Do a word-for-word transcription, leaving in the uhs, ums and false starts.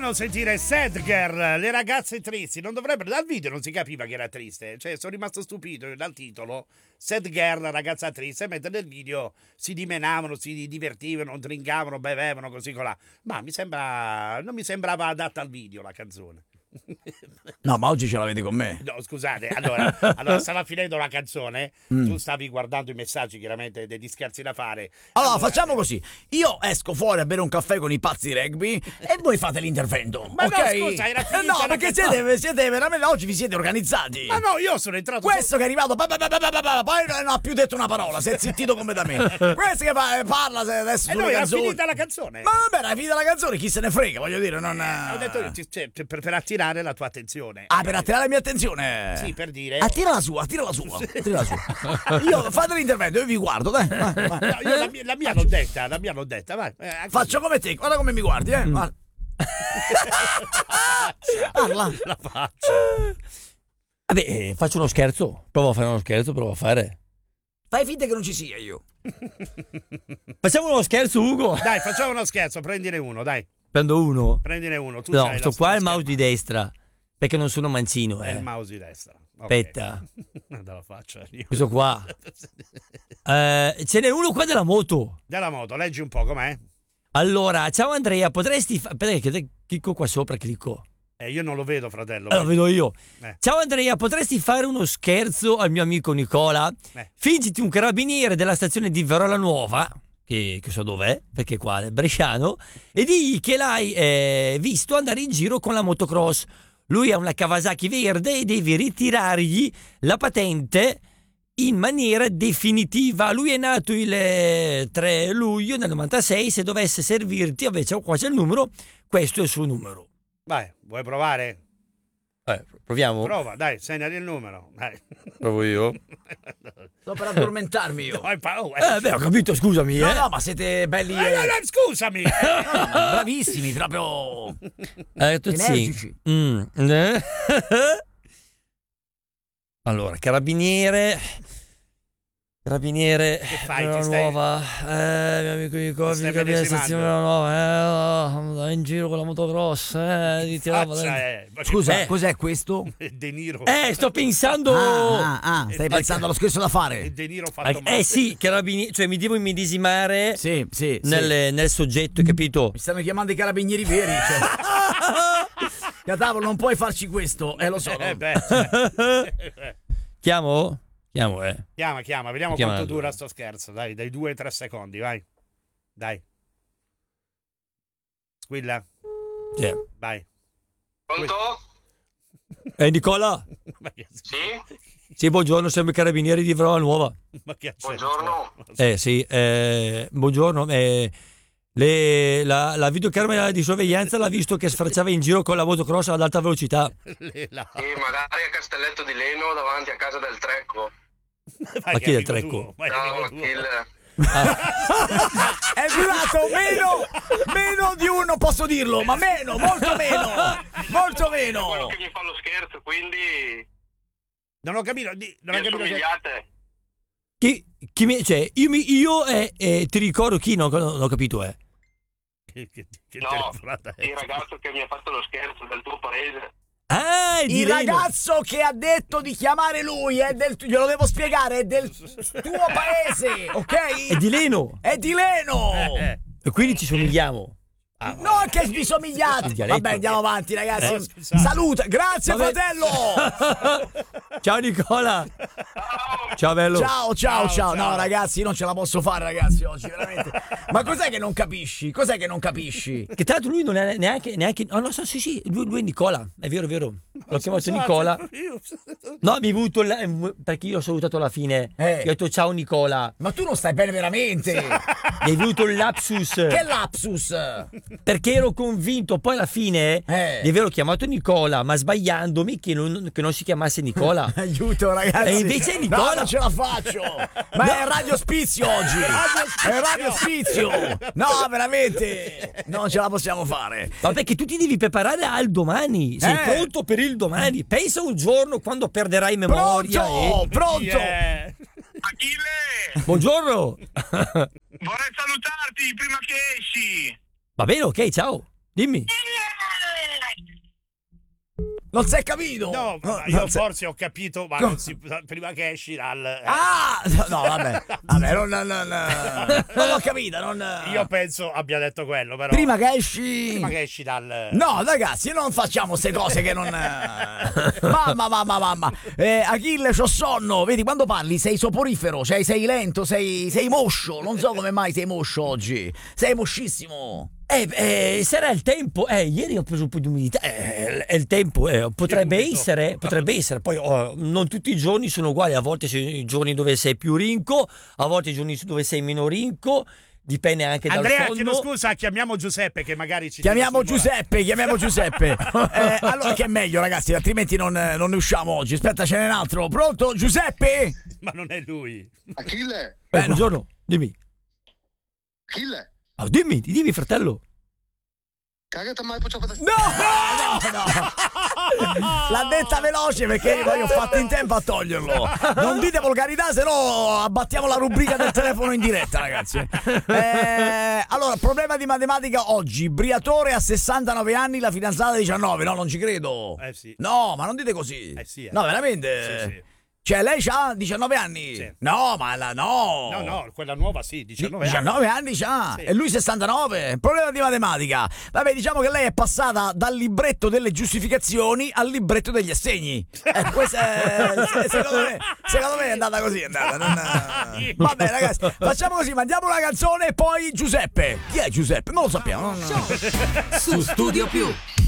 bello sentire Sad Girl, le ragazze tristi. Non dovrebbero, dal video non si capiva che era triste. Cioè, sono rimasto stupito dal titolo. Sad Girl, ragazza triste, mentre nel video si dimenavano, si divertivano, drinkavano, bevevano, così colà. Ma mi sembra, non mi sembrava adatta al video la canzone. No, ma oggi ce l'avete con me. No, scusate, allora, allora stava finendo la canzone, mm. tu stavi guardando i messaggi, chiaramente degli scherzi da fare. Allora, allora facciamo così, io esco fuori a bere un caffè con i pazzi rugby e voi fate l'intervento. Ma okay? no, scusa, era finita eh no, perché siete, siete veramente, oggi vi siete organizzati. Ma no, io sono entrato. Questo che è arrivato, poi non ha più detto una parola, si è zittito completamente. Questo che parla adesso e sulle noi canzoni. È finita la canzone. Ma vabbè, era finita la canzone, chi se ne frega, voglio dire, non... Eh, ho detto, cioè, per, per attirare la tua attenzione. Ah, per attirare la mia attenzione? Sì, per dire. Attira la sua, attira la sua. Attira la sua. Io fate l'intervento, io vi guardo, dai. Vai, vai. No, io la mia, la mia l'ho detta, la mia l'ho detta, vai. Eh, Faccio come te, guarda come mi guardi, eh. Mm. Parla. La faccio. Vabbè, faccio uno scherzo. Provo a fare uno scherzo, provo a fare. Fai finta che non ci sia io. Facciamo uno scherzo, Ugo. Dai, facciamo uno scherzo, prendine uno, dai. Prendo uno. Prendine uno. Tu no, sto qua è il mouse di destra. Perché non sono mancino, eh. È il mouse di destra. Okay. Aspetta. Non te la faccio io. Questo qua. eh, ce n'è uno qua della moto. Della moto, leggi un po' com'è. Allora, ciao Andrea, potresti fa- perché clicco qua sopra, clicco. Eh, io non lo vedo, fratello. Eh, lo vedo io. Eh. Ciao Andrea, potresti fare uno scherzo al mio amico Nicola? Eh. Fingiti un carabiniere della stazione di Verola Nuova, che, che so dov'è, perché qua è bresciano, e digli che l'hai eh, visto andare in giro con la motocross. Lui ha una Kawasaki verde e devi ritirargli la patente in maniera definitiva. Lui è nato il tre luglio del novantasei. Se dovesse servirti, invece qua c'è il numero, questo è il suo numero. Vai, vuoi provare? Eh, proviamo? Prova, dai, segnali il numero. Dai. Provo io. Sto per addormentarmi io. No, paura. Eh, beh, ho capito, scusami. No, eh. no, ma siete belli. Eh, no, no, scusami. No, no, bravissimi, proprio. Eh, tu energici. Sì. Mm. Allora, carabiniere. Carabiniere. Che fai? Verola Ti stai- Nuova. Eh, mio amico di Covid, stai carabiniere stazione Verola Nuova. Eh, andava in giro con la motocross. Eh, ti tirava Faccia, dentro. eh. Ma che Scusa, Eh. cos'è questo? fai? De Niro. Eh, sto pensando. Ah, ah, ah, stai Eh, pensando allo scherzo da È fare? De Niro fatto Eh, male. eh sì, carabinieri, cioè mi devo immedesimare Sì, sì, sì. nel, nel soggetto, capito? Mi stanno chiamando i carabinieri veri, cioè. Catavolo, non puoi farci questo, eh lo so. Eh, beh, cioè. Chiamo? Chiamo, eh. Chiama, chiama, vediamo Chiama quanto due. dura sto scherzo. Dai, dai due ai tre secondi, vai. Dai. Squilla, Sì. vai. Pronto? Eh, Nicola? Ma che, Sì? Sì, buongiorno, siamo i carabinieri di Verola Nuova. ma che Buongiorno. Eh sì, eh, buongiorno. Eh, le- la, la videocamera di sorveglianza l'ha visto che sfrecciava in giro con la motocross ad alta velocità. Le là. Sì, magari a Castelletto di Leno davanti a casa del Trecco. Vai, Ma che chi è il amico Trecco? tuo, vai, Ciao, amico tuo. Achille. È durato meno, meno di uno, posso dirlo, ma meno, molto meno, molto Quello meno. che mi fa lo scherzo, quindi Non ho capito, di- non ho mi capito che... assomigliate. Chi, chi mi, cioè, io, mi, io eh, eh, ti ricordo chi? Non, non ho capito, eh. che, che, che No, telefonata è? il ragazzo che mi ha fatto lo scherzo del tuo paese. Ah, è di Il Leno. ragazzo che ha detto di chiamare lui è del, glielo devo spiegare, è del tuo paese, ok? È di Leno. È di Leno. Eh, E quindi ci somigliamo. ah, Non che vi somigliate. Il dialetto. Vabbè, andiamo avanti, ragazzi. Eh, scusate. Saluta, grazie, Vabbè. fratello. Ciao Nicola. Ciao bello. Ciao, ciao, Ciao, ciao. ciao. No, ragazzi, io non ce la posso fare, ragazzi, oggi, veramente. Ma cos'è che non capisci? Cos'è che non capisci? Che tra l'altro lui non è neanche, neanche oh no, so, sì sì, lui, lui è Nicola, è vero, è vero. L'ho chiamato Nicola. No, mi è venuto il- perché io ho salutato alla fine. Eh. Io ho detto ciao Nicola. Ma tu non stai bene veramente. Mi è venuto il lapsus. Che lapsus. Perché ero convinto poi alla fine Eh. di averlo chiamato Nicola, ma sbagliandomi che non, che non si chiamasse Nicola. Aiuto, ragazzi. E invece è Nicola. No, non ce la faccio. Ma è Radio Spizio oggi. È Radio Spizio. No, veramente. Non ce la possiamo fare. Ma perché tu ti devi preparare al domani. Sei Eh. pronto per il domani. Pensa un giorno quando perderai memoria. Pronto, e- pronto. Yeah. Achille, Buongiorno. vorrei salutarti prima che esci. Va bene, ok, ciao. Dimmi. Non si è capito? No, No, ma io non si- forse ho capito, ma No. non si, prima che esci dal... eh, Ah, no, vabbè, vabbè, non, non, non, non l'ho capita, non... Io penso abbia detto quello, però... Prima che esci... prima che esci dal... No, ragazzi, non facciamo queste cose che non... Mamma, mamma, mamma. Eh, Achille, c'ho sonno. Vedi, quando parli sei soporifero, cioè sei lento, sei, sei moscio. Non so come mai sei moscio oggi. Sei moscissimo. Eh, eh, sarà il tempo. Eh, ieri ho preso un po' di umidità. Eh, è il tempo. Eh, potrebbe Io umido. essere, potrebbe essere. Poi oh, non tutti i giorni sono uguali. A volte sono i giorni dove sei più rinco, a volte i giorni dove sei meno rinco. Dipende anche dal Andrea, sonno. chiedo scusa, chiamiamo Giuseppe che magari ci... Chiamiamo tira sul morale. Giuseppe, chiamiamo Giuseppe. Eh, allora che è meglio, ragazzi, altrimenti non, non ne usciamo oggi. Aspetta, ce n'è un altro. Pronto, Giuseppe? Ma non è lui. Achille, Eh, buongiorno, dimmi. Achille, Ah, dimmi, dimmi, fratello. cagate mai poi No, no, no. L'ha detta veloce perché poi ho fatto in tempo a toglierlo. Non dite volgarità, se no abbattiamo la rubrica del telefono in diretta, ragazzi. Eh, allora, problema di matematica oggi. Briatore a sessantanove anni, la fidanzata diciannove. No, non ci credo. Eh sì. No, ma non dite così. Eh sì, eh. No, veramente. Sì, sì. Cioè, lei ha diciannove anni? Sì. No, ma la no. No, no, quella nuova sì, diciannove anni. diciannove anni c'ha Sì. e lui sessantanove. Problema di matematica. Vabbè, diciamo che lei è passata dal libretto delle giustificazioni al libretto degli assegni. Eh, questa è- se- secondo, me, secondo me è andata così. È andata, non- Vabbè, ragazzi, facciamo così: mandiamo una canzone e poi Giuseppe. Chi è Giuseppe? Non lo sappiamo. non- Su Studio Più.